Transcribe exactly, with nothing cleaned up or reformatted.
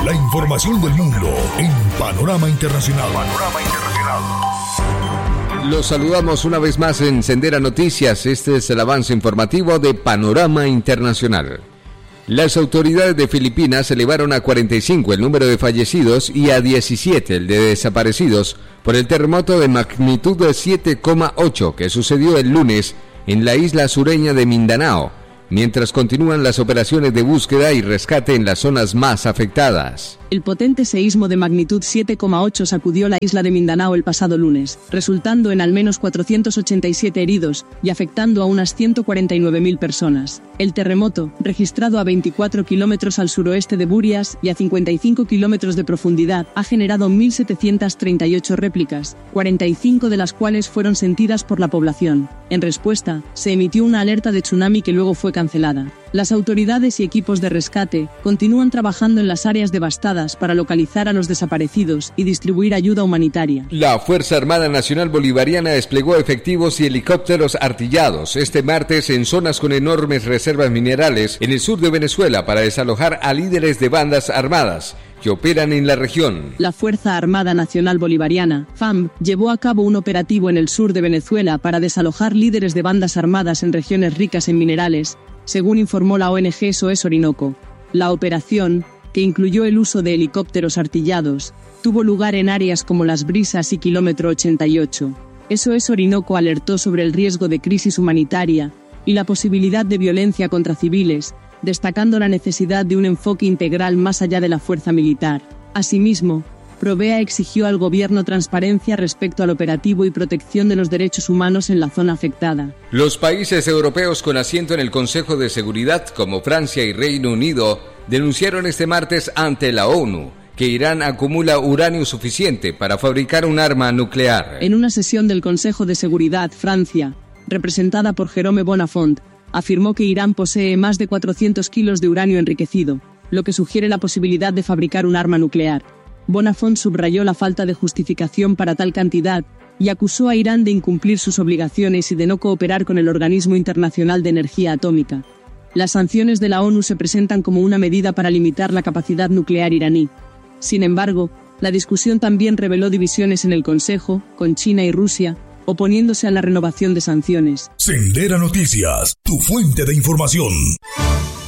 La información del mundo en Panorama Internacional. Panorama Internacional. Los saludamos una vez más en Sendera Noticias. Este es el avance informativo de Panorama Internacional. Las autoridades de Filipinas elevaron a cuarenta y cinco el número de fallecidos y a diecisiete el de desaparecidos por el terremoto de magnitud de siete coma ocho que sucedió el lunes en la isla sureña de Mindanao, mientras continúan las operaciones de búsqueda y rescate en las zonas más afectadas. El potente seísmo de magnitud siete coma ocho sacudió la isla de Mindanao el pasado lunes, resultando en al menos cuatrocientos ochenta y siete heridos y afectando a unas ciento cuarenta y nueve mil personas. El terremoto, registrado a veinticuatro kilómetros al suroeste de Burias y a cincuenta y cinco kilómetros de profundidad, ha generado mil setecientas treinta y ocho réplicas, cuarenta y cinco de las cuales fueron sentidas por la población. En respuesta, se emitió una alerta de tsunami que luego fue cancelada. Las autoridades y equipos de rescate continúan trabajando en las áreas devastadas para localizar a los desaparecidos y distribuir ayuda humanitaria. La Fuerza Armada Nacional Bolivariana desplegó efectivos y helicópteros artillados este martes en zonas con enormes reservas minerales en el sur de Venezuela para desalojar a líderes de bandas armadas que operan en la región. La Fuerza Armada Nacional Bolivariana, F A M, llevó a cabo un operativo en el sur de Venezuela para desalojar líderes de bandas armadas en regiones ricas en minerales, según informó la O N G S O E S Orinoco. La operación, que incluyó el uso de helicópteros artillados, tuvo lugar en áreas como Las Brisas y Kilómetro ochenta y ocho. S O E S Orinoco alertó sobre el riesgo de crisis humanitaria y la posibilidad de violencia contra civiles, destacando la necesidad de un enfoque integral más allá de la fuerza militar. Asimismo, Provea exigió al gobierno transparencia respecto al operativo y protección de los derechos humanos en la zona afectada. Los países europeos con asiento en el Consejo de Seguridad, como Francia y Reino Unido, denunciaron este martes ante la ONU que Irán acumula uranio suficiente para fabricar un arma nuclear. En una sesión del Consejo de Seguridad, Francia, representada por Jérôme Bonafont, afirmó que Irán posee más de cuatrocientos kilos de uranio enriquecido, lo que sugiere la posibilidad de fabricar un arma nuclear. Bonafont subrayó la falta de justificación para tal cantidad y acusó a Irán de incumplir sus obligaciones y de no cooperar con el Organismo Internacional de Energía Atómica. Las sanciones de la ONU se presentan como una medida para limitar la capacidad nuclear iraní. Sin embargo, la discusión también reveló divisiones en el Consejo, con China y Rusia, oponiéndose a la renovación de sanciones. Sendera Noticias, tu fuente de información.